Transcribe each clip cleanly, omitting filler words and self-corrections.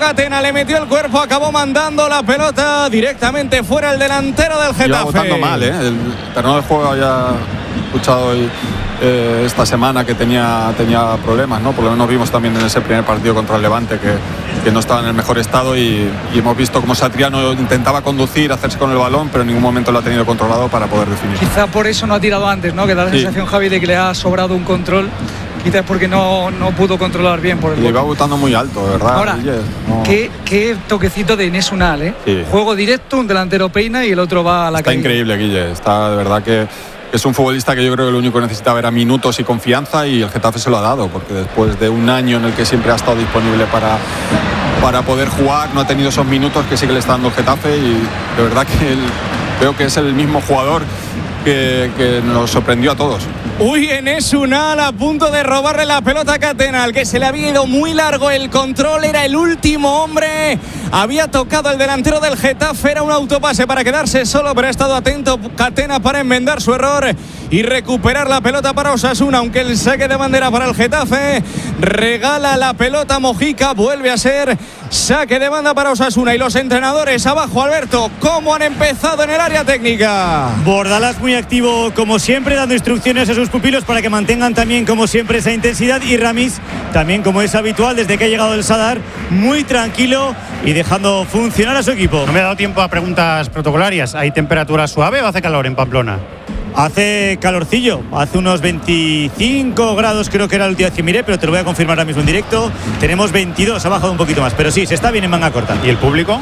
Catena, le metió el cuerpo, acabó mandando la pelota directamente fuera el delantero del Getafe. Iba votando mal, el terreno de juego había escuchado hoy, esta semana que tenía problemas, ¿no? Por lo menos vimos también en ese primer partido contra el Levante que no estaba en el mejor estado y hemos visto cómo Satriano intentaba conducir, hacerse con el balón, pero en ningún momento lo ha tenido controlado para poder definir. Quizá por eso no ha tirado antes, ¿no? Que da la sensación, Javi, de que le ha sobrado un control. Quizás porque no pudo controlar bien por el le iba botando muy alto, de verdad. Ahora, qué toquecito de Enes Unal, ¿eh? Sí. Juego directo, un delantero peina y el otro va a la calle. Está increíble, Guille. Está de verdad que es un futbolista que yo creo que lo único que necesitaba era minutos y confianza, y el Getafe se lo ha dado, porque después de un año en el que siempre ha estado disponible para poder jugar, no ha tenido esos minutos que sí que le está dando el Getafe, y de verdad que creo que es el mismo jugador que nos sorprendió a todos. Uy, Enes Unal a punto de robarle la pelota a Catena, al que se le había ido muy largo el control, era el último hombre, había tocado el delantero del Getafe, era un autopase para quedarse solo, pero ha estado atento Catena para enmendar su error y recuperar la pelota para Osasuna, aunque el saque de bandera para el Getafe regala la pelota Mojica, vuelve a ser saque de banda para Osasuna. Y los entrenadores abajo, Alberto, ¿cómo han empezado en el área técnica? Bordalás muy activo como siempre, dando instrucciones a sus pupilos para que mantengan también como siempre esa intensidad, y Ramis también, como es habitual desde que ha llegado el Sadar, muy tranquilo y dejando funcionar a su equipo. No me ha dado tiempo a preguntas protocolarias. ¿Hay temperatura suave o hace calor en Pamplona? Hace calorcillo, hace unos 25 grados creo que era la última vez que miré, pero te lo voy a confirmar ahora mismo en directo. Tenemos 22, ha bajado un poquito más, pero sí, se está bien en manga corta. ¿Y el público?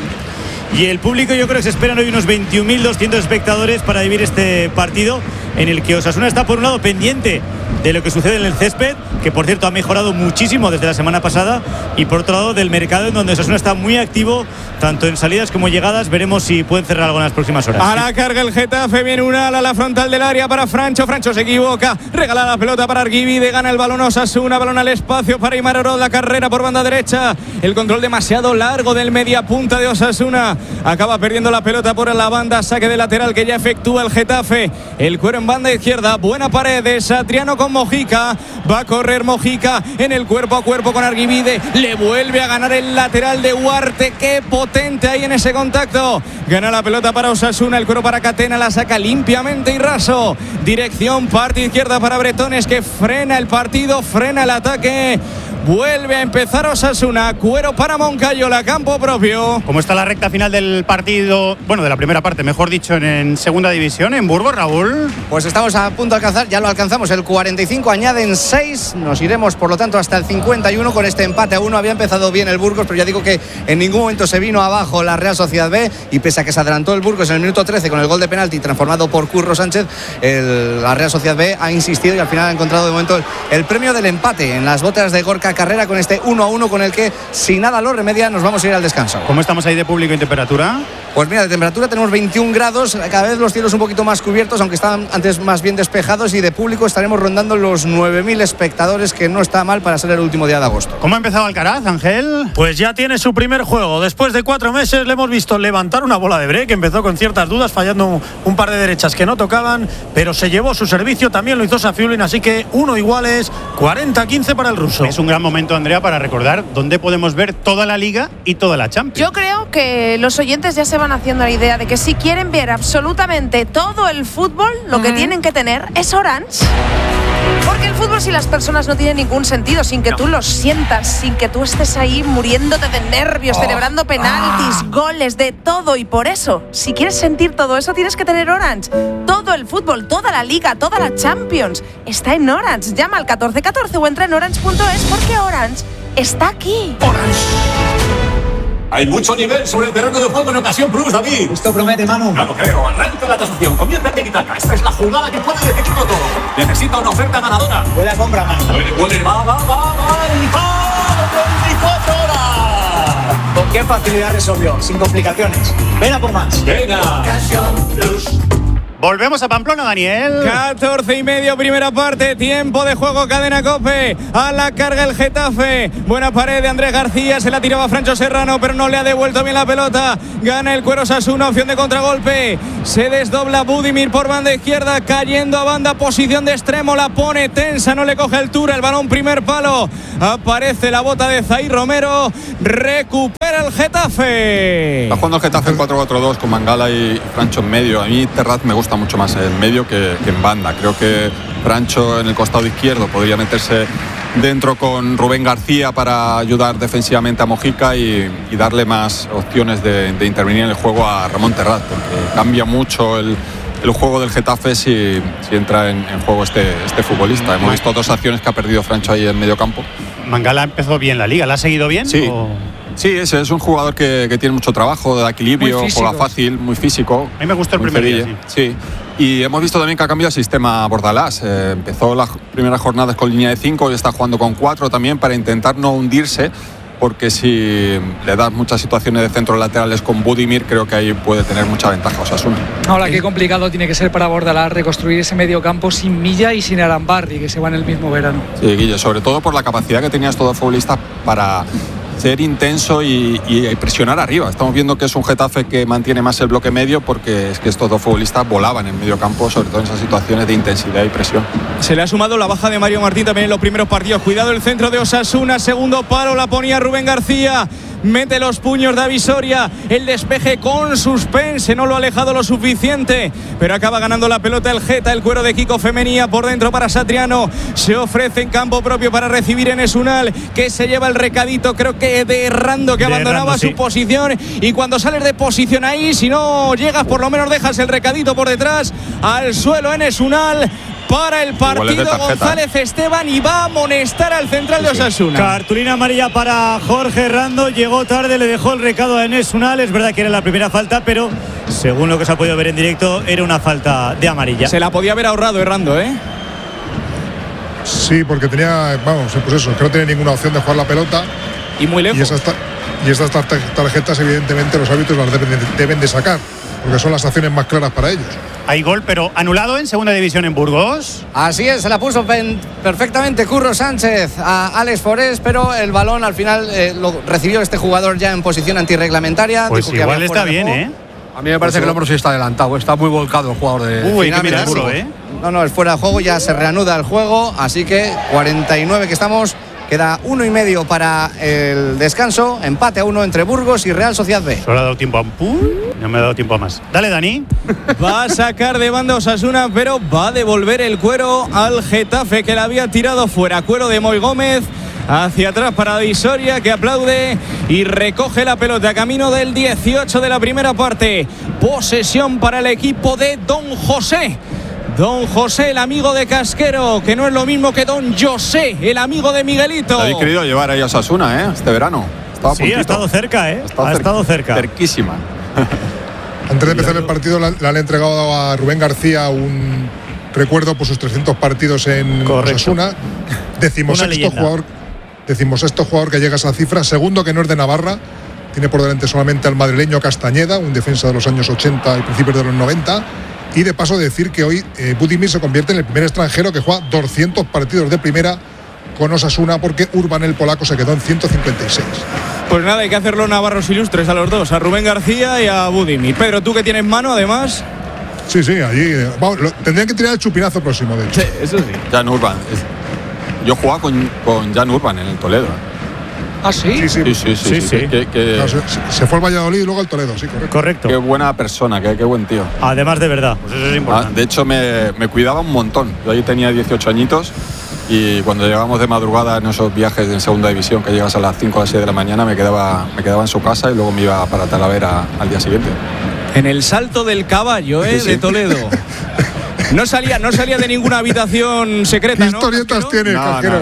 Y el público, yo creo que se esperan hoy unos 21.200 espectadores para vivir este partido, en el que Osasuna está por un lado pendiente de lo que sucede en el césped, que por cierto ha mejorado muchísimo desde la semana pasada, y por otro lado del mercado, en donde Osasuna está muy activo tanto en salidas como llegadas. Veremos si pueden cerrar algo en las próximas horas. A la carga el Getafe, viene Unal a la frontal del área para Francho se equivoca, regala la pelota para Argivide, gana el balón Osasuna, balón al espacio para Imar Oroz, la carrera por banda derecha, el control demasiado largo del mediapunta de Osasuna, acaba perdiendo la pelota por la banda, saque de lateral que ya efectúa el Getafe, el cuero en banda izquierda, buena pared de Satriano con Mojica, va a correr Mojica en el cuerpo a cuerpo con Argivide, le vuelve a ganar el lateral de Huarte, qué potente ahí en ese contacto, gana la pelota para Osasuna, el cuero para Catena, la saca limpiamente y raso, dirección parte izquierda para Bretones, que frena el partido, frena el ataque. Vuelve a empezar Osasuna, cuero para Moncayola, campo propio. ¿Cómo está la recta final del partido? Bueno, de la primera parte, mejor dicho, en segunda división, en Burgos, Raúl. Pues estamos a punto de alcanzar, ya lo alcanzamos, el 45, añaden 6, nos iremos por lo tanto hasta el 51 con este empate a 1. Había empezado bien el Burgos, pero ya digo que en ningún momento se vino abajo la Real Sociedad B, y pese a que se adelantó el Burgos en el minuto 13 con el gol de penalti transformado por Curro Sánchez, la Real Sociedad B ha insistido y al final ha encontrado de momento el premio del empate en las botas de Gorka Carrera, con este 1-1 con el que, si nada lo remedia, nos vamos a ir al descanso. ¿Cómo estamos ahí de público y temperatura? Pues mira, de temperatura tenemos 21 grados, cada vez los cielos un poquito más cubiertos, aunque estaban antes más bien despejados, y de público estaremos rondando los 9.000 espectadores, que no está mal para ser el último día de agosto. ¿Cómo ha empezado Alcaraz, Ángel? Pues ya tiene su primer juego. Después de 4 meses le hemos visto levantar una bola de break, empezó con ciertas dudas, fallando un par de derechas que no tocaban, pero se llevó su servicio, también lo hizo Safiullin, así que 1 iguales, 40-15 para el ruso. Es un gran momento, Andrea, para recordar dónde podemos ver toda la Liga y toda la Champions. Yo creo que los oyentes ya se van haciendo la idea de que si quieren ver absolutamente todo el fútbol, lo que tienen que tener es Orange. Porque el fútbol sin las personas no tiene ningún sentido, sin que tú lo sientas, sin que tú estés ahí muriéndote de nervios, celebrando penaltis, goles, de todo. Y por eso, si quieres sentir todo eso, tienes que tener Orange. Todo el fútbol, toda la Liga, toda la Champions está en Orange. Llama al 1414 o entra en orange.es, porque Orange está aquí. Orange. Hay mucho nivel sobre el terreno de juego en ocasión plus, David. Esto promete, Manu. Ya lo creo. Arranca la tasación. Comienza el tiki-taka. Esta es la jugada que puede decidirlo todo. Necesita una oferta ganadora. Buena compra, Manu. Va. 24 horas. ¿Con qué facilidad resolvió? Sin complicaciones. Ven a por más. Venga. Ocasión plus. Volvemos a Pamplona, Daniel. 14:30, primera parte, tiempo de juego, Cadena COPE, a la carga el Getafe, buena pared de Andrés García, se la tiraba Francho Serrano, pero no le ha devuelto bien la pelota, gana el cuero Osasuna, opción de contragolpe, se desdobla Budimir por banda izquierda, cayendo a banda, posición de extremo, la pone tensa, no le coge altura, el balón primer palo, Aparece la bota de Zaid Romero. Recupera el Getafe. Está jugando el Getafe en 4-4-2 con Mangala y Francho en medio. A mí Terraz me gusta mucho más en medio que en banda. Creo que Francho en el costado izquierdo podría meterse dentro con Rubén García para ayudar defensivamente a Mojica y darle más opciones de intervenir en el juego a Ramón Terraz, porque cambia mucho el juego del Getafe si entra en juego este futbolista. Hemos visto 2 acciones que ha perdido Francho ahí en medio campo. Mangala empezó bien la liga, ¿la ha seguido bien? Sí. Sí, ese es un jugador que tiene mucho trabajo, da equilibrio, juega fácil, muy físico. A mí me gustó el primer día, sí. Y hemos visto también que ha cambiado el sistema Bordalás. Empezó las primeras jornadas con línea de 5 y está jugando con 4 también para intentar no hundirse, porque si le das muchas situaciones de centros laterales con Budimir, creo que ahí puede tener mucha ventaja Osasuna. Ahora, qué complicado tiene que ser para Bordalás reconstruir ese medio campo sin Milla y sin Arambarri, que se va en el mismo verano. Sí, Guille, sobre todo por la capacidad que tenían estos dos futbolistas para ser intenso y presionar arriba. Estamos viendo que es un Getafe que mantiene más el bloque medio, porque es que estos dos futbolistas volaban en medio campo, sobre todo en esas situaciones de intensidad y presión. Se le ha sumado la baja de Mario Martín también en los primeros partidos. Cuidado el centro de Osasuna, segundo palo, la ponía Rubén García. Mete los puños David Soria, el despeje con suspense, no lo ha alejado lo suficiente, pero acaba ganando la pelota el Geta, el cuero de Kiko Femenía por dentro para Satriano, se ofrece en campo propio para recibir Enes Unal, que se lleva el recadito, creo que de Errando, que abandonaba su posición, y cuando sales de posición ahí, si no llegas, por lo menos dejas el recadito por detrás, al suelo Enes Unal. Para el partido González Esteban, y va a amonestar al central de Osasuna. Cartulina amarilla para Jorge Errando. Llegó tarde, le dejó el recado a Enes Unal. Es verdad que era la primera falta, pero según lo que se ha podido ver en directo, era una falta de amarilla. Se la podía haber ahorrado Errando, ¿eh? Sí, porque tenía, vamos, pues eso, que no tenía ninguna opción de jugar la pelota. Y muy lejos. Y estas tarjetas, evidentemente, los árbitros las deben de sacar, porque son las acciones más claras para ellos. Hay gol, pero anulado en segunda división en Burgos. Así es, se la puso perfectamente Curro Sánchez a Alex Forés, pero el balón al final lo recibió este jugador ya en posición antirreglamentaria. Pues dijo igual que está bien, ¿eh? A mí me parece que el hombro sí está adelantado, está muy volcado el jugador de... Uy, qué mira duro, ¿eh? No, es fuera de juego, ya se reanuda el juego, así que 49 que estamos... Queda 1,5 para el descanso. Empate a 1 entre Burgos y Real Sociedad B. Solo ha dado tiempo a un pum. No me ha dado tiempo a más. Dale, Dani. Va a sacar de banda Osasuna, pero va a devolver el cuero al Getafe, que la había tirado fuera. Cuero de Moy Gómez. Hacia atrás para David Soria, que aplaude y recoge la pelota. Camino del 18 de la primera parte. Posesión para el equipo de Don José. Don José, el amigo de Casquero, que no es lo mismo que Don José, el amigo de Miguelito. Habéis querido llevar ahí a Osasuna, este verano. Sí, ha estado cerca, ha estado cerca. Cerquísima. Antes de empezar el partido le han entregado a Rubén García un recuerdo por sus 300 partidos en Osasuna. Decimosexto jugador que llega a esa cifra. Segundo, que no es de Navarra. Tiene por delante solamente al madrileño Castañeda, un defensa de los años 80 y principios de los 90. Y de paso decir que hoy Budimir se convierte en el primer extranjero que juega 200 partidos de primera con Osasuna, porque Urban, el polaco, se quedó en 156. Pues nada, hay que hacerlo navarros ilustres a los dos, a Rubén García y a Budimir. Pedro, tú que tienes mano además. Sí, allí tendrían que tirar el chupinazo próximo, de hecho. Sí, eso sí. Jan Urban. Yo jugaba con Jan Urban en el Toledo. ¿Ah, sí? Sí. Que se fue al Valladolid y luego al Toledo, sí, correcto. Qué buena persona, qué buen tío. Además, de verdad, pues eso es importante. De hecho, me cuidaba un montón. Yo ahí tenía 18 añitos y cuando llegábamos de madrugada en esos viajes en segunda división, que llegas a las 5 o las 6 de la mañana, me quedaba en su casa y luego me iba para Talavera al día siguiente. En el Salto del Caballo, de Toledo. No salía de ninguna habitación secreta, ¿no? ¿Qué historietas tiene, Casquero?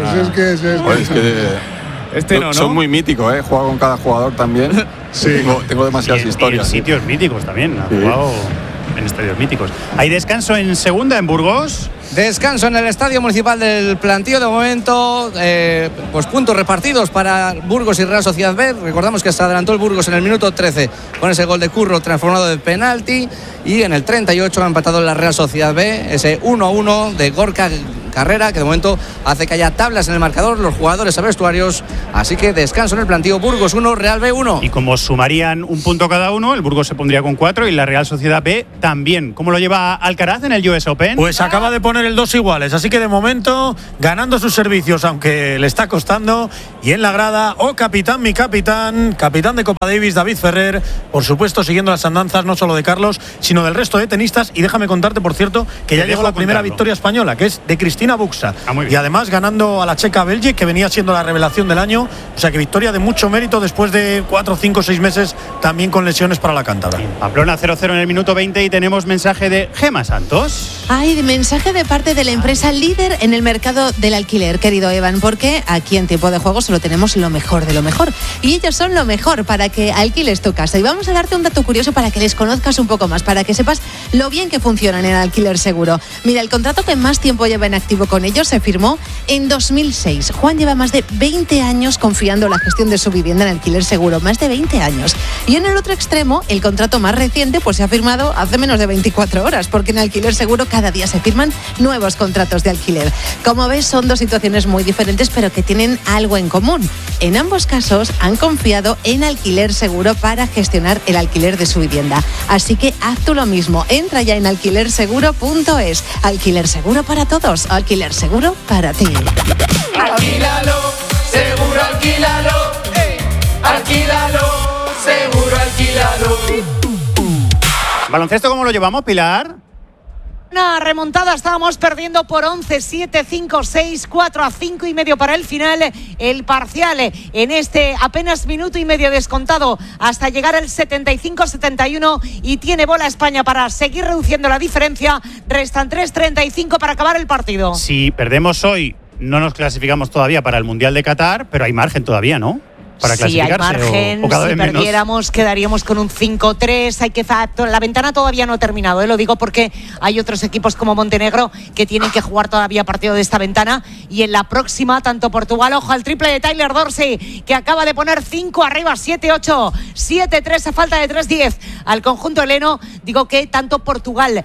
Es que son muy míticos, He jugado con cada jugador también. Sí. Tengo demasiadas historias. Y en sitios míticos también. Ha jugado en estadios míticos. ¿Hay descanso en segunda en Burgos? Descanso en el Estadio Municipal del Plantío de momento. Pues puntos repartidos para Burgos y Real Sociedad B. Recordamos que se adelantó el Burgos en el minuto 13 con ese gol de Curro transformado de penalti. Y en el 38 ha empatado la Real Sociedad B. Ese 1-1 de Gorka Carrera, que de momento hace que haya tablas en el marcador, los jugadores a vestuarios. Así que descanso en el Plantío. Burgos 1, Real B 1. Y como sumarían un punto cada uno, el Burgos se pondría con 4 y la Real Sociedad B también. ¿Cómo lo lleva Alcaraz en el US Open? Pues acaba de poner poner el 2 iguales. Así que de momento, ganando sus servicios, aunque le está costando. Y en la grada, capitán, mi capitán de Copa Davis, David Ferrer, por supuesto, siguiendo las andanzas no solo de Carlos, sino del resto de tenistas. Y déjame contarte, por cierto, que ya llegó la primera victoria española, que es de Cristina Buxa. Y además ganando a la checa Belgic, que venía siendo la revelación del año. O sea que victoria de mucho mérito después de 4, 5, 6 meses también con lesiones para la cántabra. Pamplona 0-0 en el minuto 20 y tenemos mensaje de Gema Santos. Hay mensaje de parte de la empresa líder en el mercado del alquiler, querido Evan, porque aquí en Tiempo de Juego solo tenemos lo mejor de lo mejor. Y ellos son lo mejor para que alquiles tu casa. Y vamos a darte un dato curioso para que les conozcas un poco más, para que sepas lo bien que funcionan en Alquiler Seguro. Mira, el contrato que más tiempo lleva en activo con ellos se firmó en 2006. Juan lleva más de 20 años confiando en la gestión de su vivienda en Alquiler Seguro, más de 20 años. Y en el otro extremo, el contrato más reciente pues se ha firmado hace menos de 24 horas, porque en Alquiler Seguro cada día se firman nuevos contratos de alquiler. Como ves, son dos situaciones muy diferentes, pero que tienen algo en común. En ambos casos han confiado en Alquiler Seguro para gestionar el alquiler de su vivienda. Así que haz tú lo mismo. Entra ya en alquilerseguro.es. Alquiler Seguro para todos. Alquiler Seguro para ti. Alquílalo, seguro alquílalo. Alquílalo, seguro alquílalo. ¿Baloncesto cómo lo llevamos, Pilar? Una remontada, estábamos perdiendo por 11, 7, 5, 6, 4 a 5 y medio para el final. El parcial en este apenas minuto y medio descontado hasta llegar al 75-71 y tiene bola España para seguir reduciendo la diferencia. Restan 3:35 para acabar el partido. Si perdemos hoy, no nos clasificamos todavía para el Mundial de Qatar, pero hay margen todavía, ¿no? Para clasificarse, hay margen, o cada si vez menos. perdiéramos quedaríamos con un 5-3, la ventana todavía no ha terminado, lo digo porque hay otros equipos como Montenegro que tienen que jugar todavía partido de esta ventana, y en la próxima tanto Portugal, ojo al triple de Tyler Dorsey, que acaba de poner 5 arriba, 7-8, 7-3 a falta de 3-10 al conjunto heleno. Digo que tanto Portugal,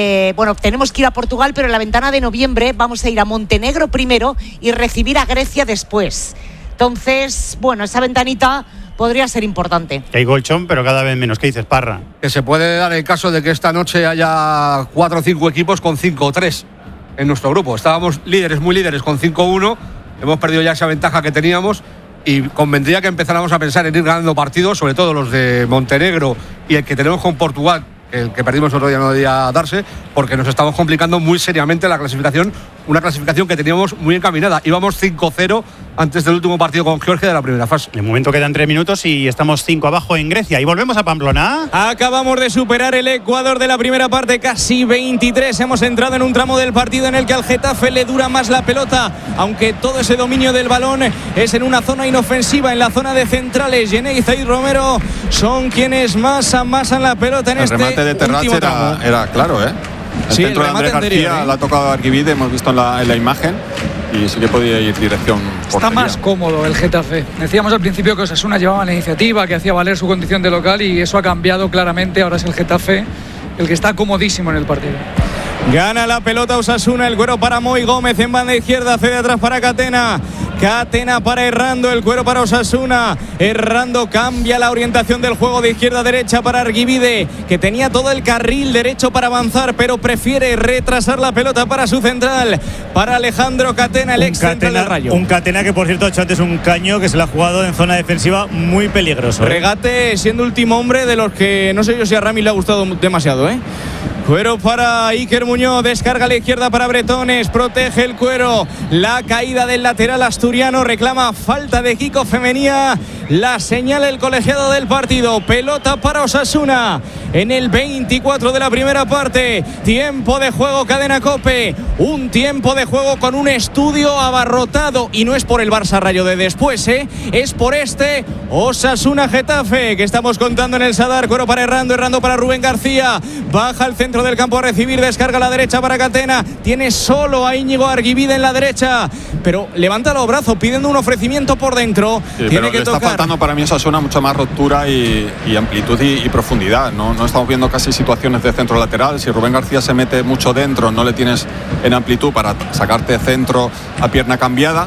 tenemos que ir a Portugal, pero en la ventana de noviembre vamos a ir a Montenegro primero y recibir a Grecia después. Entonces, esa ventanita podría ser importante. Que hay colchón, pero cada vez menos. ¿Qué dices, Parra? Que se puede dar el caso de que esta noche haya 4 o 5 equipos con 5-3 en nuestro grupo. Estábamos muy líderes con 5-1. Hemos perdido ya esa ventaja que teníamos y convendría que empezáramos a pensar en ir ganando partidos, sobre todo los de Montenegro y el que tenemos con Portugal. El que perdimos otro día no debía darse, porque nos estamos complicando muy seriamente la clasificación, una clasificación que teníamos muy encaminada. Íbamos 5-0 antes del último partido con Georgia de la primera fase. De momento quedan 3 minutos y estamos 5 abajo en Grecia. Y volvemos a Pamplona. Acabamos de superar el Ecuador de la primera parte, casi 23. Hemos entrado en un tramo del partido en el que al Getafe le dura más la pelota, aunque todo ese dominio del balón es en una zona inofensiva, en la zona de centrales. Yeneiza y Romero son quienes más amasan la pelota en el este remate de Terrache era claro, ¿eh? El centro de Andrés García la ha tocado Arquivide, hemos visto en la imagen, y sí que podía ir dirección portería. Está más cómodo el Getafe. Decíamos al principio que Osasuna llevaba la iniciativa, que hacía valer su condición de local, y eso ha cambiado claramente. Ahora es el Getafe el que está comodísimo en el partido. Gana la pelota Osasuna, el cuero para Moy Gómez en banda izquierda, cede atrás para Catena. Catena para Errando, el cuero para Osasuna. Errando cambia la orientación del juego de izquierda a derecha para Arquivide, que tenía todo el carril derecho para avanzar, pero prefiere retrasar la pelota para su central, para Alejandro Catena, el ex central del Rayo. Un Catena que, por cierto, ha hecho antes un caño que se lo ha jugado en zona defensiva muy peligroso. Regate siendo último hombre, de los que no sé yo si a Rami le ha gustado demasiado, ¿eh? Cuero para Iker Muñoz, descarga a la izquierda para Bretones, protege el cuero, la caída del lateral asturiano, reclama falta de Kiko Femenía, la señala el colegiado del partido. Pelota para Osasuna en el 24 de la primera parte. Tiempo de juego, Cadena COPE, un tiempo de juego con un estudio abarrotado, y no es por el Barça Rayo de después, es por este Osasuna Getafe que estamos contando en el Sadar. Cuero para Errando para Rubén García, baja al centro del campo a recibir, descarga a la derecha para Catena, tiene solo a Íñigo Arquivide en la derecha, pero levanta los brazos pidiendo un ofrecimiento por dentro. Sí, tiene que le tocar. Está faltando para mí Osasuna mucha más ruptura y amplitud y profundidad. No estamos viendo casi situaciones de centro lateral. Si Rubén García se mete mucho dentro, no le tienes en amplitud para sacarte centro a pierna cambiada.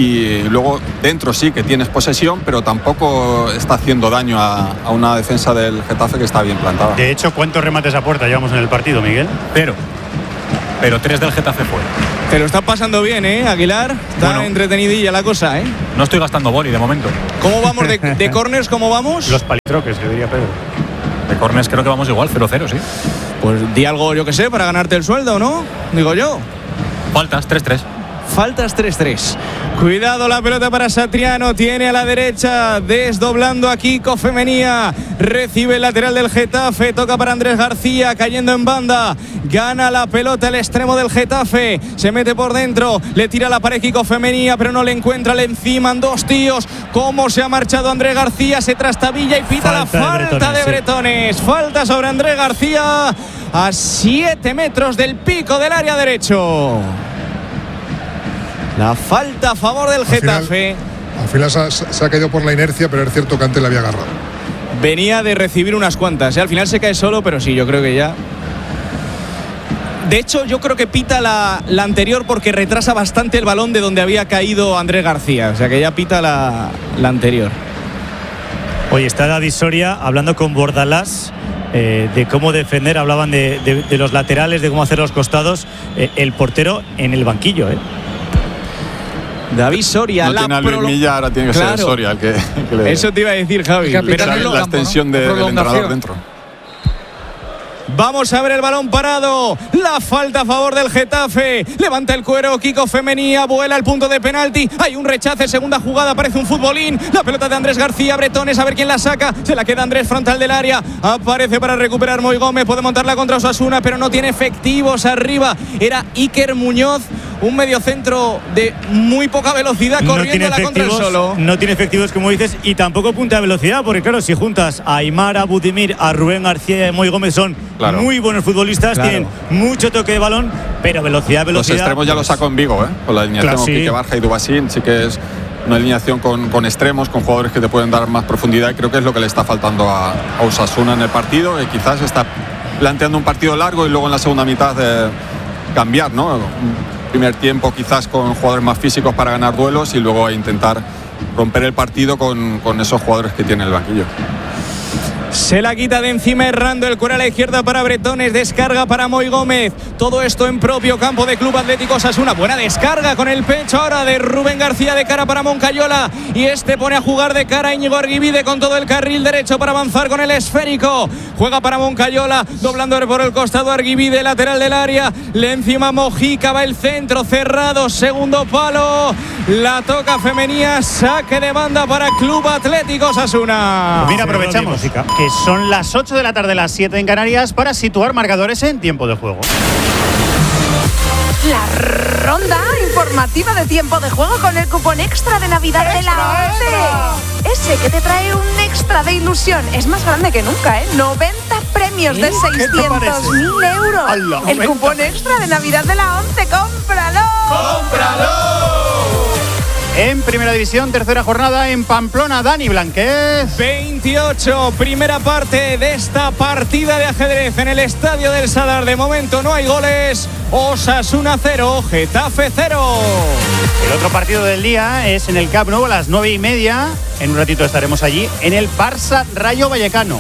Y luego dentro sí que tienes posesión, pero tampoco está haciendo daño a una defensa del Getafe que está bien plantada. De hecho, ¿cuántos remates a puerta llevamos en el partido, Miguel? 0. pero 3 del Getafe fuera. Te lo estás pasando bien, Aguilar. Está entretenidilla la cosa, No estoy gastando boli de momento. ¿Cómo vamos de corners? ¿Cómo vamos? Los palitroques, que diría Pedro. De corners creo que vamos igual, 0-0, sí. Pues di algo, yo que sé, para ganarte el sueldo, ¿no? Digo yo. Faltas, 3-3. Faltas 3-3. Cuidado la pelota para Satriano. Tiene a la derecha, desdoblando a Kiko Femenía. Recibe el lateral del Getafe. Toca para Andrés García, cayendo en banda. Gana la pelota el extremo del Getafe. Se mete por dentro. Le tira la pared Kiko Femenía, pero no le encuentra. Le enciman dos tíos. Cómo se ha marchado Andrés García. Se trastabilla y pita la falta de Bretones. Falta sobre Andrés García a 7 metros del pico del área derecho. La falta a favor del Getafe. Al final se ha caído por la inercia, pero es cierto que antes le había agarrado. Venía de recibir unas cuantas. Al final se cae solo, pero sí, yo creo que ya. De hecho, yo creo que pita la anterior porque retrasa bastante el balón de donde había caído Andrés García. O sea que ya pita la anterior. Oye, está David Soria hablando con Bordalás de cómo defender. Hablaban de los laterales, de cómo hacer los costados. El portero en el banquillo, David Soria. No tiene a Luis Milla, ahora tiene que ser Soria el que le... Eso te iba a decir, Javi. La extensión del entrenador dentro. Vamos a ver el balón parado. La falta a favor del Getafe. Levanta el cuero Kiko Femenía. Vuela al punto de penalti. Hay un rechace. Segunda jugada. Aparece un futbolín. La pelota de Andrés García. Bretones. A ver quién la saca. Se la queda Andrés frontal del área. Aparece para recuperar Moi Gómez. Puede montarla contra Osasuna, pero no tiene efectivos arriba. Era Iker Muñoz. Un mediocentro de muy poca velocidad corriendo la contra el solo. No tiene efectivos, como dices, y tampoco punta de velocidad, porque claro, si juntas a Aimar, a Budimir, a Rubén García y a Moi Gómez, son muy buenos futbolistas, tienen mucho toque de balón, pero velocidad. Los extremos ya lo sacó en Vigo, con la alineación con Quique Barja y Dubasín. Sí que es una alineación con extremos, con jugadores que te pueden dar más profundidad, y creo que es lo que le está faltando a Osasuna en el partido, que quizás está planteando un partido largo y luego en la segunda mitad cambiar, ¿no? Primer tiempo quizás con jugadores más físicos para ganar duelos y luego a intentar romper el partido con esos jugadores que tiene el banquillo. Se la quita de encima errando el cuero a la izquierda para Bretones. Descarga para Moi Gómez. Todo esto en propio campo de Club Atlético Osasuna. Buena descarga con el pecho ahora de Rubén García de cara para Moncayola. Y este pone a jugar de cara a Íñigo Arguibide con todo el carril derecho para avanzar con el esférico. Juega para Moncayola, doblando por el costado Arguibide, lateral del área. Le encima Mojica, va el centro cerrado. Segundo palo. La toca Femenía. Saque de banda para Club Atlético Osasuna. Pues mira, aprovechamos que son las 8 de la tarde, las 7 en Canarias, para situar marcadores en tiempo de juego. La ronda informativa de tiempo de juego con el cupón extra de Navidad de la ONCE. Ese que te trae un extra de ilusión. Es más grande que nunca, 90 premios de 600.000 euros. ¡Hala, el cupón extra de Navidad de la ONCE. ¡Cómpralo! ¡Cómpralo! En Primera División, tercera jornada en Pamplona, Dani Blanquez. 28, primera parte de esta partida de ajedrez en el Estadio del Sadar. De momento no hay goles. Osasuna 0, Getafe 0. El otro partido del día es en el Camp Nou a las 9:30. En un ratito estaremos allí en el Barça Rayo Vallecano.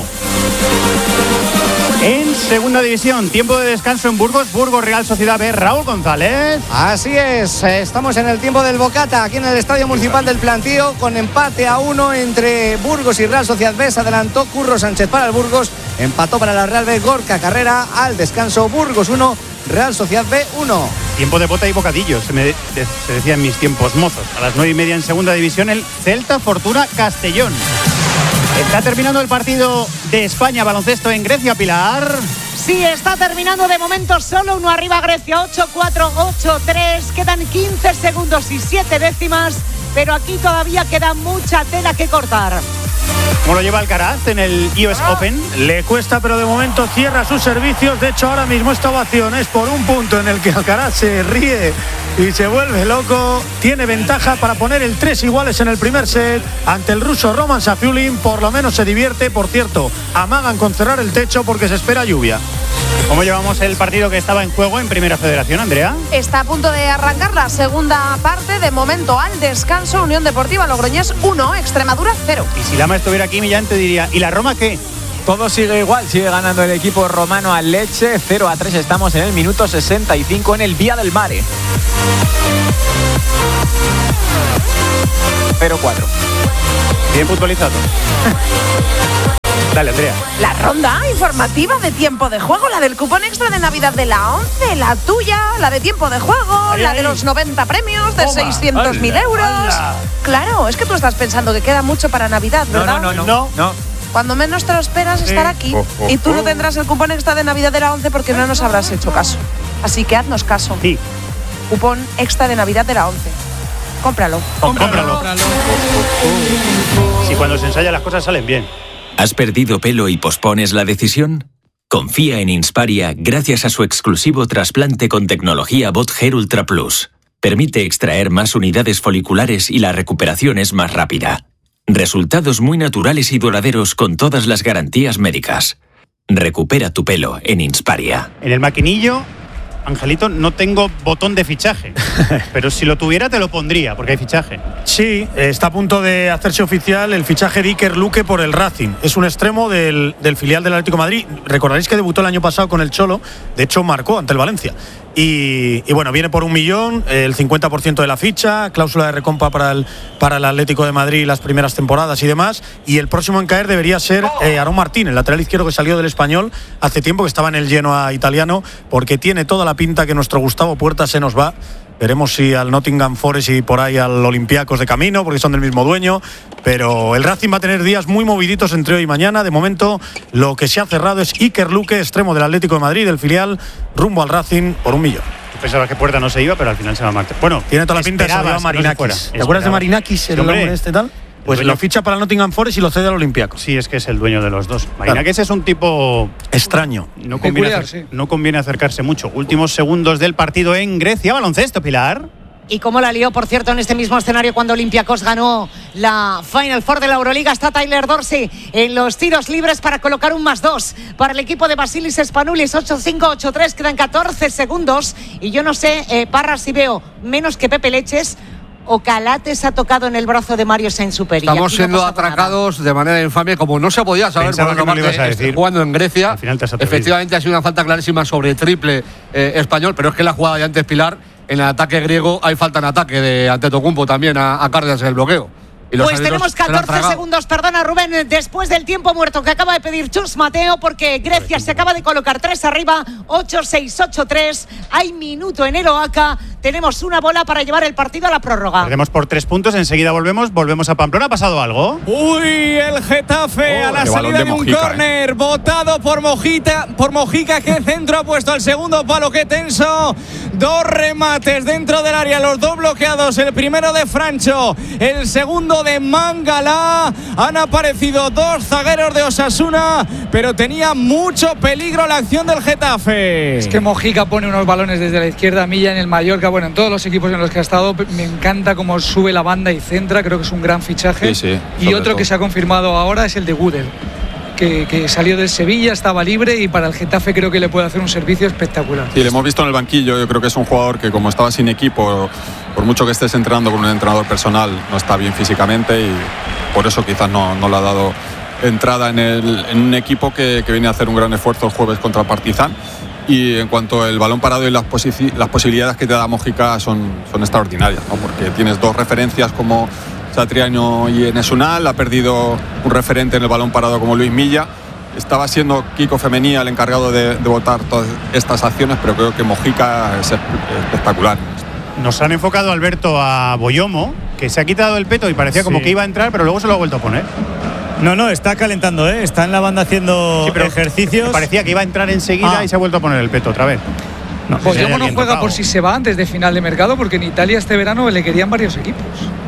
En segunda división, tiempo de descanso en Burgos, Burgos Real Sociedad B, Raúl González. Así es, estamos en el tiempo del Bocata, aquí en el Estadio Municipal del Plantío, con empate a 1 entre Burgos y Real Sociedad B. Se adelantó Curro Sánchez para el Burgos, empató para la Real B Gorka Carrera. Al descanso, Burgos 1, Real Sociedad B 1. Tiempo de bota y bocadillo, se decía en mis tiempos mozos. A las 9:30 en segunda división, el Celta Fortuna Castellón. Está terminando el partido de España baloncesto en Grecia, Pilar. Sí, está terminando de momento solo uno arriba Grecia, 8-4, 8-3. Quedan 15 segundos y 7 décimas, pero aquí todavía queda mucha tela que cortar. ¿Cómo lo lleva Alcaraz en el US Open? Le cuesta, pero de momento cierra sus servicios. De hecho, ahora mismo esta ovación es por un punto en el que Alcaraz se ríe y se vuelve loco. Tiene ventaja para poner el 3 iguales en el primer set ante el ruso Roman Safiullin. Por lo menos se divierte. Por cierto, amagan con cerrar el techo porque se espera lluvia. ¿Cómo llevamos el partido que estaba en juego en Primera Federación, Andrea? Está a punto de arrancar la segunda parte. De momento al descanso, Unión Deportiva Logroñés 1, Extremadura 0. Y si Lama estuviera aquí, Millán te diría, ¿y la Roma qué? todo sigue igual, sigue ganando el equipo romano al Lecce, 0-3, estamos en el minuto 65 en el Vía del Mare. 0-4. Bien futbolizado. Dale, Andrea. La ronda informativa de tiempo de juego, la del cupón extra de Navidad de la 11, la tuya, la de tiempo de juego, la de los 90 premios, de 600.000 euros. ¡Hala! Claro, es que tú estás pensando que queda mucho para Navidad, ¿verdad? No. Cuando menos te lo esperas estar aquí. Y tú no tendrás el cupón extra de Navidad de la 11 porque no nos habrás hecho caso. Así que haznos caso. Sí. Cupón extra de Navidad de la 11. Cómpralo. Si cuando se ensaya las cosas salen bien. ¿Has perdido pelo y pospones la decisión? Confía en Insparia gracias a su exclusivo trasplante con tecnología Bot Hair Ultra Plus. Permite extraer más unidades foliculares y la recuperación es más rápida. Resultados muy naturales y duraderos con todas las garantías médicas. Recupera tu pelo en Insparia. En el maquinillo, Angelito, no tengo botón de fichaje, pero si lo tuviera te lo pondría, porque hay fichaje. Sí, está a punto de hacerse oficial el fichaje de Iker Luque por el Racing. Es un extremo del filial del Atlético de Madrid. Recordaréis que debutó el año pasado con el Cholo, de hecho marcó ante el Valencia. Y bueno, viene por 1 millón, el 50% de la ficha, cláusula de recompra para el Atlético de Madrid las primeras temporadas y demás. Y el próximo en caer debería ser Aarón Martín, el lateral izquierdo que salió del Español hace tiempo, que estaba en el Genoa italiano, porque tiene toda la pinta que nuestro Gustavo Puerta se nos va. Veremos si al Nottingham Forest y por ahí al Olympiacos de camino, porque son del mismo dueño. Pero el Racing va a tener días muy moviditos entre hoy y mañana. De momento, lo que se ha cerrado es Iker Luque, extremo del Atlético de Madrid, del filial, rumbo al Racing por 1 millón. Pensaba que Puerta no se iba, pero al final se va a marchar. Bueno, tiene toda la pinta de que se va a Marinakis. ¿Te acuerdas de Marinakis, el hombre este tal? Pues lo ficha para el Nottingham Forest y lo cede al Olympiacos. Sí, es que es el dueño de los dos. Marinakis es un tipo extraño. No conviene acercarse mucho. Últimos segundos del partido en Grecia. Baloncesto, Pilar. Y cómo la lió, por cierto, en este mismo escenario cuando Olympiacos ganó la Final Four de la Euroliga. Está Tyler Dorsey en los tiros libres para colocar un +2 para el equipo de Basilis Spanoulis. 8-5, 8-3, quedan 14 segundos. Y yo no sé, Parra, si veo menos que Pepe Leches o Calates ha tocado en el brazo de Mario Sainz-Superi. Estamos siendo atracados de manera infame, como no se podía saber por otra parte, jugando en Grecia. Efectivamente ha sido una falta clarísima sobre triple español, pero es que la jugada de antes, Pilar, en el ataque griego hay falta en ataque de Antetokounmpo también a Cárdenas en el bloqueo. Pues tenemos 14 segundos, perdona Rubén, después del tiempo muerto que acaba de pedir Chus Mateo, porque Grecia se acaba de colocar 3 arriba, 8-6, 8-3, hay minuto en el Oaca, tenemos una bola para llevar el partido a la prórroga. Perdemos por 3 puntos, enseguida volvemos a Pamplona. ¿Ha pasado algo? Uy, el Getafe a la salida de un córner, botado por Mojica, que centro ha puesto al segundo palo, qué tenso, 2 remates dentro del área, los 2 bloqueados, el primero de Francho, el segundo de Mangala. Han aparecido 2 zagueros de Osasuna, pero tenía mucho peligro la acción del Getafe. Es que Mojica pone unos balones desde la izquierda, Milla en el Mallorca, bueno, en todos los equipos en los que ha estado. Me encanta cómo sube la banda y centra, creo que es un gran fichaje. Sí, y otro que se ha confirmado ahora es el de Gudel, que salió del Sevilla, estaba libre y para el Getafe creo que le puede hacer un servicio espectacular. Sí, le hemos visto en el banquillo. Yo creo que es un jugador que, como estaba sin equipo, por mucho que estés entrenando con un entrenador personal, no está bien físicamente y por eso quizás no le ha dado entrada en un equipo que viene a hacer un gran esfuerzo el jueves contra el Partizan. Y en cuanto al balón parado y las posibilidades que te da Mojica son extraordinarias, ¿no? Porque tienes 2 referencias como Satriano y Enes Unal, ha perdido un referente en el balón parado como Luis Milla. Estaba siendo Kiko Femenía el encargado de botar todas estas acciones, pero creo que Mojica es espectacular. Nos han enfocado, Alberto, a Boyomo, que se ha quitado el peto y parecía como que iba a entrar, pero luego se lo ha vuelto a poner. No, está calentando, está en la banda haciendo ejercicios. Parecía que iba a entrar enseguida y se ha vuelto a poner el peto otra vez. Boyomo no juega por si se va antes de final de mercado, porque en Italia este verano le querían varios equipos.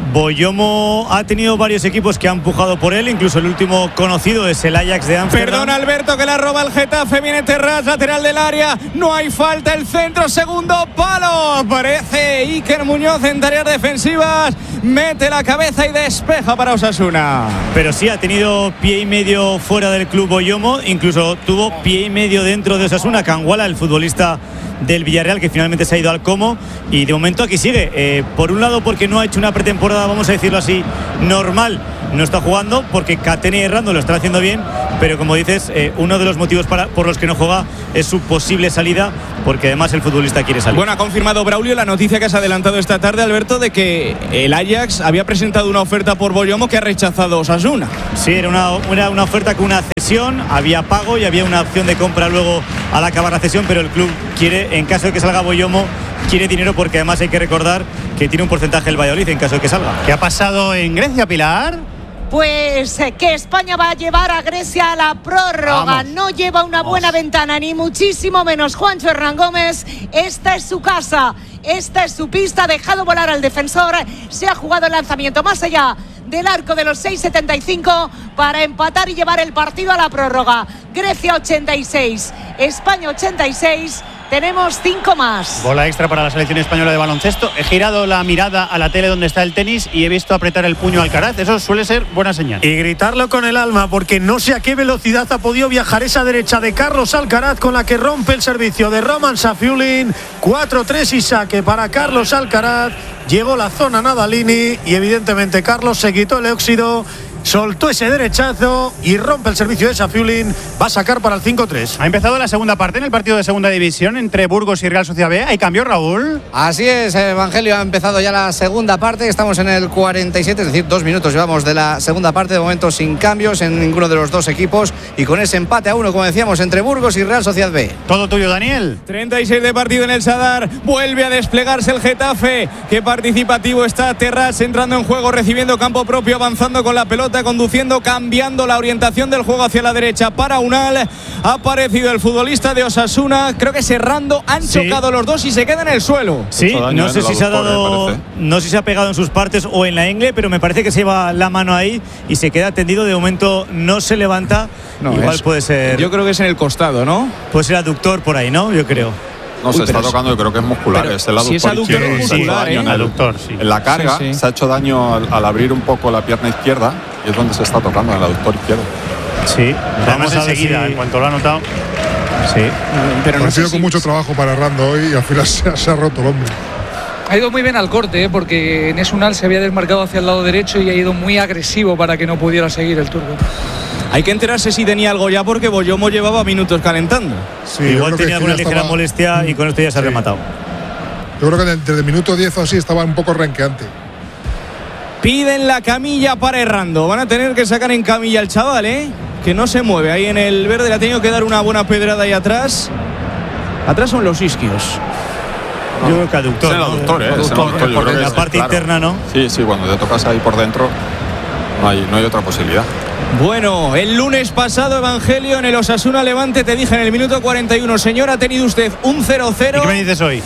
Boyomo ha tenido varios equipos que han empujado por él, incluso el último conocido es el Ajax de Ámsterdam. Perdona, Alberto, que la roba el Getafe, viene Terraz, lateral del área, no hay falta, el centro, segundo palo, aparece Iker Muñoz en tareas defensivas, mete la cabeza y despeja para Osasuna. Pero sí, ha tenido pie y medio fuera del club Boyomo, incluso tuvo pie y medio dentro de Osasuna. Canguala, el futbolista del Villarreal, que finalmente se ha ido al Como, y de momento aquí sigue, por un lado porque no ha hecho una pretemporada, vamos a decirlo así, normal, no está jugando, porque Catene y Errando lo está haciendo bien, pero como dices, uno de los motivos por los que no juega es su posible salida, porque además el futbolista quiere salir. Bueno, ha confirmado Braulio la noticia que has adelantado esta tarde, Alberto, de que el Ajax había presentado una oferta por Boyomo que ha rechazado Osasuna. Sí, era una oferta con una cesión, había pago y había una opción de compra luego al acabar la cesión, pero el club quiere, en caso de que salga Boyomo, quiere dinero, porque además hay que recordar que tiene un porcentaje el Valladolid en caso de que salga. ¿Qué ha pasado en Grecia, Pilar? Pues que España va a llevar a Grecia a la prórroga. Vamos. No lleva una buena ventana, ni muchísimo menos Juancho Hernán Gómez. Esta es su casa, esta es su pista. Ha dejado volar al defensor. Se ha jugado el lanzamiento más allá del arco de los 6,75 para empatar y llevar el partido a la prórroga. Grecia 86, España 86. Tenemos 5 más. Bola extra para la selección española de baloncesto. He girado la mirada a la tele donde está el tenis y he visto apretar el puño a Alcaraz. Eso suele ser buena señal. Y gritarlo con el alma, porque no sé a qué velocidad ha podido viajar esa derecha de Carlos Alcaraz, con la que rompe el servicio de Roman Safiullin. 4-3 y saque para Carlos Alcaraz. Llegó la zona Nadalini y evidentemente Carlos se quitó el óxido, soltó ese derechazo y rompe el servicio de Safiullin. Va a sacar para el 5-3. Ha empezado la segunda parte en el partido de segunda división entre Burgos y Real Sociedad B. ¿Hay cambio, Raúl? Así es, Evangelio, ha empezado ya la segunda parte. Estamos en el 47, es decir, 2 minutos llevamos de la segunda parte. De momento sin cambios en ninguno de los dos equipos y con ese empate a 1, como decíamos, entre Burgos y Real Sociedad B. Todo tuyo, Daniel. 36 de partido en el Sadar. Vuelve a desplegarse el Getafe. Qué participativo está Terrats, entrando en juego, recibiendo campo propio, avanzando con la pelota, conduciendo, cambiando la orientación del juego hacia la derecha para Unal. Ha aparecido el futbolista de Osasuna, creo que Serrando, han chocado los dos y se queda en el suelo. Sí, no sé si se ha dado, no sé si se ha pegado en sus partes o en la ingle, pero me parece que se lleva la mano ahí y se queda tendido. De momento no se levanta. No, igual puede ser. Yo creo que es en el costado, ¿no? Puede ser aductor por ahí, ¿no? Yo creo. No, se está tocando, yo creo que es muscular. Es el aductor, si es aductor izquierdo. muscular, Se ha hecho daño en la carga, se ha hecho daño al abrir un poco la pierna izquierda y es donde se está tocando, en el aductor izquierdo. Sí, vamos enseguida, en cuanto lo ha notado. Sí, pero no ha sido con mucho trabajo para Rando hoy y al final se ha roto el hombro. Ha ido muy bien al corte, porque en Unal se había desmarcado hacia el lado derecho y ha ido muy agresivo para que no pudiera seguir el turco. Hay que enterarse si tenía algo ya, porque Boyomo llevaba minutos calentando. Sí, igual tenía alguna ligera molestia y con esto ya se ha rematado. Yo creo que desde el minuto 10 o así estaba un poco renqueante. Piden la camilla para Errando. Van a tener que sacar en camilla al chaval, que no se mueve. Ahí en el verde le ha tenido que dar una buena pedrada ahí atrás. Atrás son los isquios. Yo creo que aductor. Es el aductor, es el aductor. Yo creo que la parte interna, ¿no? Sí, cuando te tocas ahí por dentro no hay otra posibilidad. Bueno, el lunes pasado, Evangelio, en el Osasuna Levante, te dije en el minuto 41, señor, ha tenido usted un 0-0. ¿Y qué me dices hoy?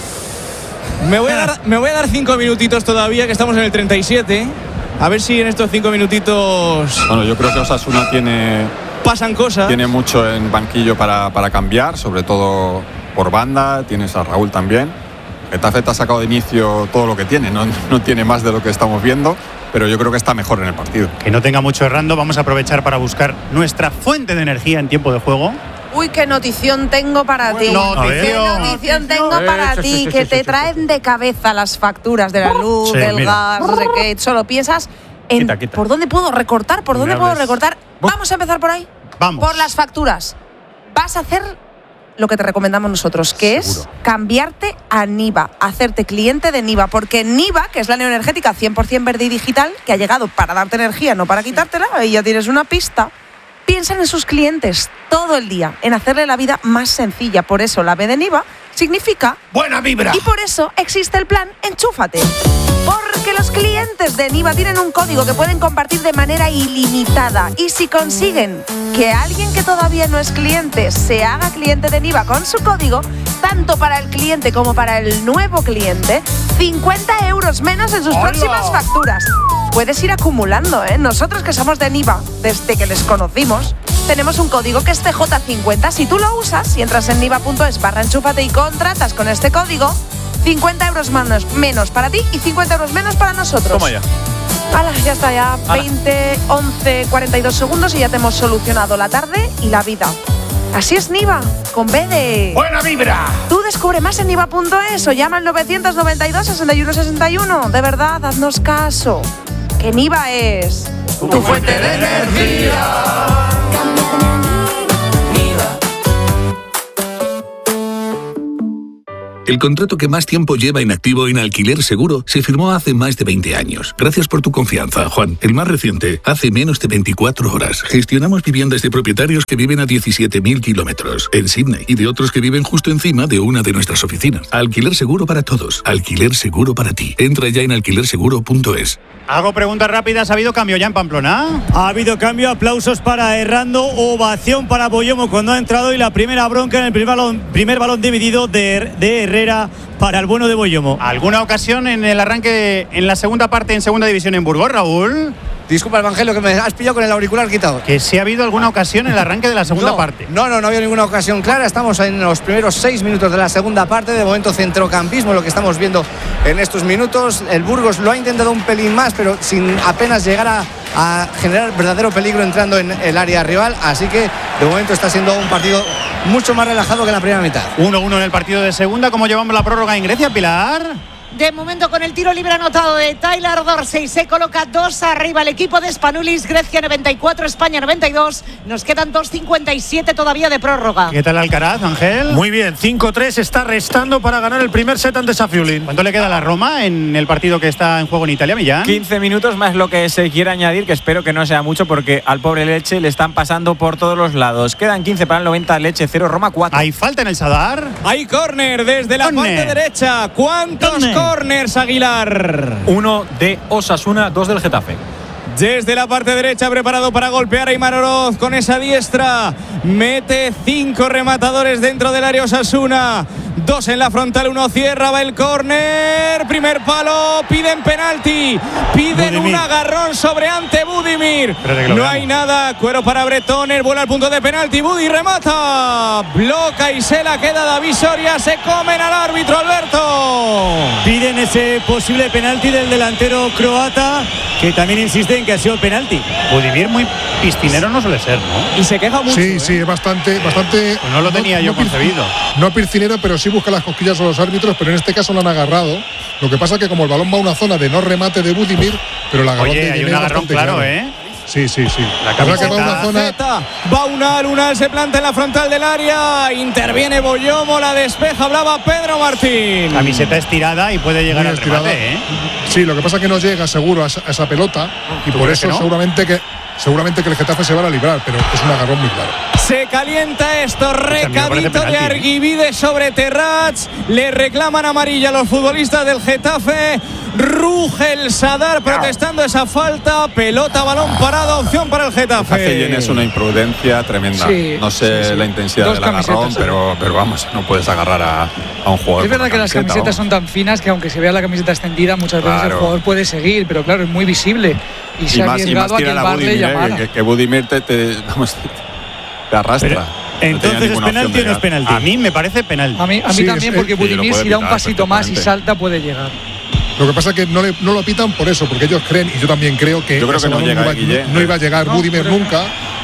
Me voy a dar 5 minutitos todavía, que estamos en el 37. A ver si en estos 5 minutitos... Bueno, yo creo que Osasuna pasan cosas. Tiene mucho en banquillo para cambiar, sobre todo por banda. Tienes a Raúl también. Getafe te ha sacado de inicio todo lo que tiene, no tiene más de lo que estamos viendo, pero yo creo que está mejor en el partido. Que no tenga mucho Errando, vamos a aprovechar para buscar nuestra fuente de energía en tiempo de juego. Uy, qué notición tengo para ti. Qué notición tengo para ti, que te traen de cabeza las facturas de la luz, del gas, no sé qué. Solo piensas en ¿por dónde puedo recortar? ¿Por dónde puedo recortar? Vamos a empezar por ahí. Vamos. Por las facturas. Vas a hacer lo que te recomendamos nosotros, que es cambiarte a Niva, hacerte cliente de Niva, porque Niva, que es la neoenergética 100% verde y digital, que ha llegado para darte energía, no para quitártela, y ya tienes una pista. Piensan en sus clientes todo el día, en hacerle la vida más sencilla. Por eso la B de Niva significa buena vibra. Y por eso existe el plan Enchúfate. Porque los clientes de Niva tienen un código que pueden compartir de manera ilimitada. Y si consiguen que alguien que todavía no es cliente se haga cliente de Niva con su código, tanto para el cliente como para el nuevo cliente, 50 euros menos en sus próximas facturas. Puedes ir acumulando, Nosotros que somos de Niva, desde que les conocimos, tenemos un código que es CJ50. Si tú lo usas y entras en niva.es/enchúfate y contratas con este código, 50 euros menos para ti y 50 euros menos para nosotros. Toma ya. ¡Hala! Ya está, ya 20, 11, 42 segundos y ya te hemos solucionado la tarde y la vida. Así es Niva, con B de... ¡buena vibra! Tú descubre más en niva.es o llama al 992 61 61. De verdad, haznos caso. Que Niva es... tu fuente de energía. El contrato que más tiempo lleva inactivo en Alquiler Seguro se firmó hace más de 20 años. Gracias por tu confianza, Juan. El más reciente, hace menos de 24 horas. Gestionamos viviendas de propietarios que viven a 17.000 kilómetros en Sydney y de otros que viven justo encima de una de nuestras oficinas. Alquiler Seguro para todos. Alquiler Seguro para ti. Entra ya en alquilerseguro.es. Hago preguntas rápidas. ¿Ha habido cambio ya en Pamplona? Ha habido cambio. Aplausos para Errando. Ovación para Boyomo cuando ha entrado. Y la primera bronca en el primer balón dividido de Herrera para el bueno de Boyomo. ¿Alguna ocasión en el arranque en la segunda parte en segunda división en Burgos, Raúl? Disculpa, Evangelio, que me has pillado con el auricular quitado. Que si ha habido alguna ocasión en el arranque de la segunda parte. No había ninguna ocasión clara. Estamos en los primeros 6 minutos de la segunda parte. De momento, centrocampismo, lo que estamos viendo en estos minutos. El Burgos lo ha intentado un pelín más, pero sin apenas llegar a generar verdadero peligro entrando en el área rival. Así que, de momento, está siendo un partido mucho más relajado que la primera mitad. 1-1 en el partido de segunda. ¿Cómo llevamos la prórroga en Grecia, Pilar? De momento, con el tiro libre anotado de Tyler Dorsey, se coloca 2 arriba el equipo de Spanulis. Grecia 94, España 92. Nos quedan 2:57 todavía de prórroga. ¿Qué tal Alcaraz, Ángel? Muy bien, 5-3 está restando para ganar el primer set ante Safiulin. ¿Cuánto le queda a la Roma en el partido que está en juego en Italia, Millán? 15 minutos más lo que se quiere añadir, que espero que no sea mucho porque al pobre Lecce le están pasando por todos los lados. Quedan 15 para el 90, Lecce 0, Roma 4. ¿Hay falta en el Sadar? Hay córner desde la parte derecha. ¿Cuántos córners, Aguilar? 1 de Osasuna, 2 del Getafe. Desde la parte derecha, preparado para golpear a Aimar Oroz con esa diestra. Mete 5 rematadores dentro del área Osasuna. 2 en la frontal, 1 cierra, va el córner. Primer palo, piden penalti. Piden Budimir. Un agarrón sobre Ante Budimir. No hay nada, cuero para Bretones. Vuela al punto de penalti, Budi remata. Bloca y se la queda David Soria. Se comen al árbitro, Alberto. Piden ese posible penalti del delantero croata, que también insiste en que ha sido penalti. Budimir muy piscinero no suele ser, ¿no? Y se queja mucho. Sí, es bastante. Pues no lo tenía yo concebido. No piscinero, pero sí busca las cosquillas a los árbitros, pero en este caso lo han agarrado. Lo que pasa es que como el balón va a una zona de no remate de Budimir, pero el agarrón hay un agarrón claro, ¿eh? Sí. La camiseta que va a una zona. Va Unal se planta en la frontal del área. Interviene Boyomo, la despeja, hablaba Pedro Martín. Camiseta estirada y puede llegar al remate, ¿eh? Sí, lo que pasa es que no llega seguro a esa pelota y por eso seguramente que el Getafe se va a librar, pero es un agarrón muy claro. Se calienta esto, recadito de Arguibide sobre Terrats. Le reclaman amarilla a los futbolistas del Getafe. Ruge el Sadar protestando esa falta. Pelota, balón parado, opción para el Getafe. Es una imprudencia tremenda. Sí, no sé la intensidad del agarrón, pero vamos, no puedes agarrar a un jugador. Es verdad que las camisetas son tan finas que aunque se vea la camiseta extendida, muchas veces el jugador puede seguir, pero claro, es muy visible. Y se ha arriesgado a que el VAR le llamara. Que Budimir te arrastra. Entonces, ¿es penalti o no es penalti? A mí me parece penalti. A mí también, porque Budimir, si da un pasito más y salta, puede llegar. Lo que pasa es que no lo pitan por eso, porque ellos creen, y yo también creo que no iba a llegar Budimir nunca.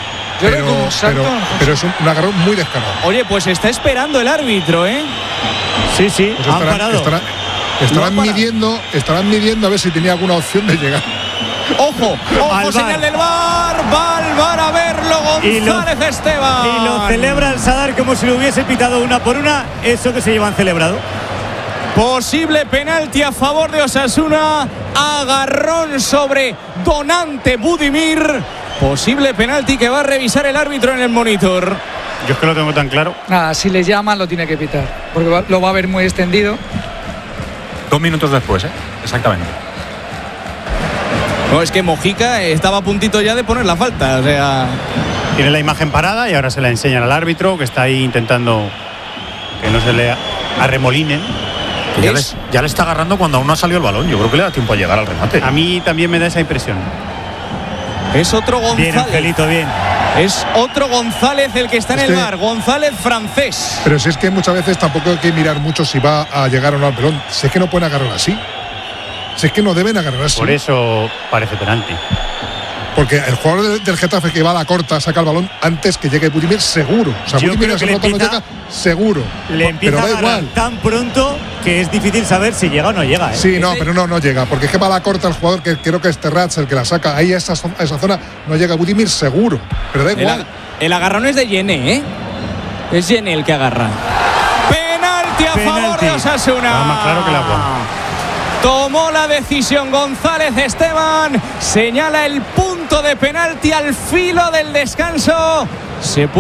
Pero es un agarrón muy descarado. Oye, pues está esperando el árbitro, ¿eh? Sí, pues han parado. Estarán midiendo a ver si tenía alguna opción de llegar. Ojo, señal del VAR. Va al VAR a verlo González Esteban. Y lo celebra el Sadar como si lo hubiese pitado una por una. Eso que se llevan celebrado. Posible penalti a favor de Osasuna. Agarrón sobre Donante Budimir. Posible penalti que va a revisar el árbitro en el monitor. Yo es que lo tengo tan claro. Nada, si le llaman lo tiene que pitar, porque lo va a ver muy extendido. 2 minutos después, exactamente. No, es que Mojica estaba a puntito ya de poner la falta. O sea, tiene la imagen parada y ahora se la enseñan al árbitro, que está ahí intentando que no se le arremolinen. Ya le está agarrando cuando aún no ha salido el balón. Yo creo que le da tiempo a llegar al remate. A mí también me da esa impresión. Es otro González. Bien, Angelito, bien. Es otro González el que está en el VAR. González francés. Pero si es que muchas veces tampoco hay que mirar mucho si va a llegar o no al pelón. Si es que no pueden agarrar así. Si es que no deben agarrar así. Por eso parece penalti. Porque el jugador del Getafe que va a la corta saca el balón antes que llegue Budimir, seguro. O sea, Budimir a esa pelota no llega, seguro. Le empieza a agarrar tan pronto que es difícil saber si llega o no llega. Sí, pero no llega. Porque es que va a la corta el jugador, que creo que es Terrats el que la saca. Ahí a esa zona no llega Budimir, seguro. Pero da igual. El agarrón es de Yene, ¿eh? Es Yene el que agarra. Penalti a favor de Osasuna. Está más claro que el agua. Tomó la decisión González Esteban, señala el punto de penalti al filo del descanso. Se